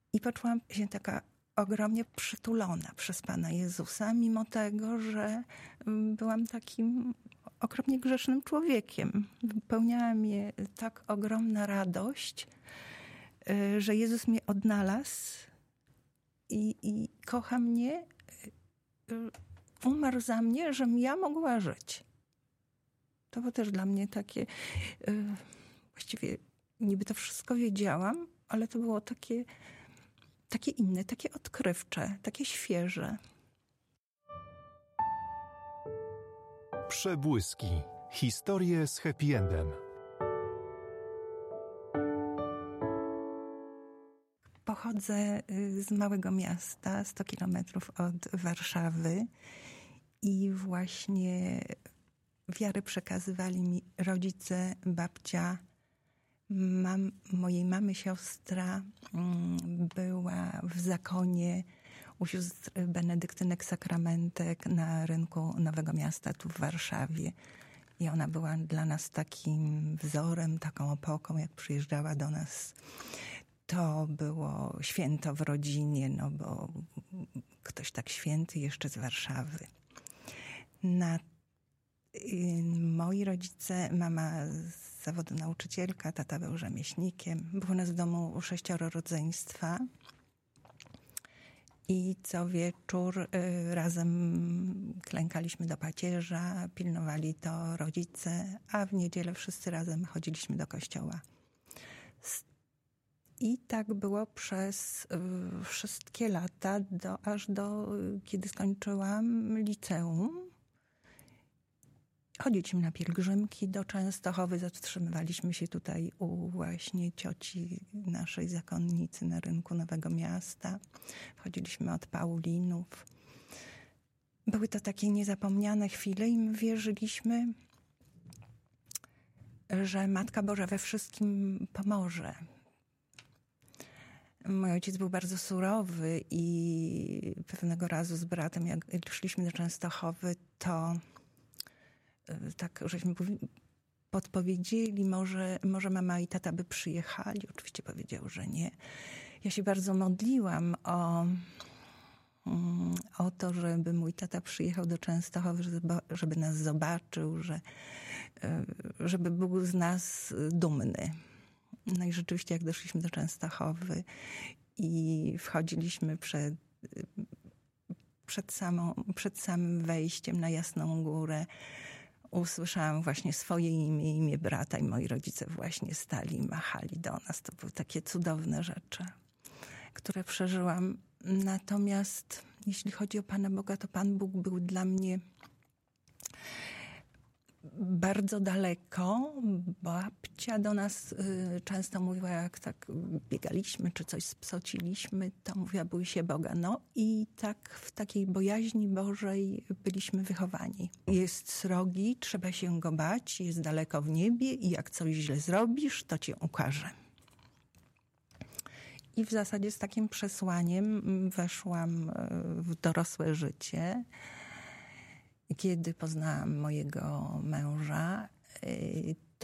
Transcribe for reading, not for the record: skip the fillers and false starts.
I poczułam się taka ogromnie przytulona przez Pana Jezusa, mimo tego, że byłam takim okropnie grzesznym człowiekiem. Wypełniała mnie tak ogromna radość, że Jezus mnie odnalazł i kocha mnie, umarł za mnie, żebym ja mogła żyć. To było też dla mnie takie, właściwie niby to wszystko wiedziałam, ale to było takie inne, takie odkrywcze, takie świeże. Przebłyski. Historie z happy endem. Pochodzę z małego miasta, 100 kilometrów od Warszawy i właśnie wiarę przekazywali mi rodzice, babcia, mojej mamy siostra była w zakonie u sióstr benedyktynek sakramentek na rynku Nowego Miasta tu w Warszawie. I ona była dla nas takim wzorem, taką opoką, jak przyjeżdżała do nas. To było święto w rodzinie, no bo ktoś tak święty jeszcze z Warszawy. Moi rodzice, mama z zawodu nauczycielka, tata był rzemieślnikiem. Było nas w domu 6 rodzeństwa. I co wieczór razem klękaliśmy do pacierza, pilnowali to rodzice, a w niedzielę wszyscy razem chodziliśmy do kościoła. I tak było przez wszystkie lata, aż do kiedy skończyłam liceum. Chodziliśmy na pielgrzymki do Częstochowy, zatrzymywaliśmy się tutaj u właśnie cioci naszej zakonnicy na rynku Nowego Miasta. Wchodziliśmy od Paulinów. Były to takie niezapomniane chwile i my wierzyliśmy, że Matka Boża we wszystkim pomoże. Mój ojciec był bardzo surowy i pewnego razu z bratem, jak szliśmy do Częstochowy, to tak żeśmy podpowiedzieli, może mama i tata by przyjechali. Oczywiście powiedział, że nie. Ja się bardzo modliłam o to, żeby mój tata przyjechał do Częstochowy, żeby nas zobaczył, żeby był z nas dumny. No i rzeczywiście, jak doszliśmy do Częstochowy i wchodziliśmy przed samym wejściem na Jasną Górę, usłyszałam właśnie swoje imię brata i moi rodzice właśnie stali i machali do nas. To były takie cudowne rzeczy, które przeżyłam. Natomiast jeśli chodzi o Pana Boga, to Pan Bóg był dla mnie bardzo daleko. Babcia do nas często mówiła, jak tak biegaliśmy, czy coś spsociliśmy, to mówiła, bój się Boga. No i tak w takiej bojaźni Bożej byliśmy wychowani. Jest srogi, trzeba się go bać, jest daleko w niebie i jak coś źle zrobisz, to cię ukaże. I w zasadzie z takim przesłaniem weszłam w dorosłe życie. Kiedy poznałam mojego męża,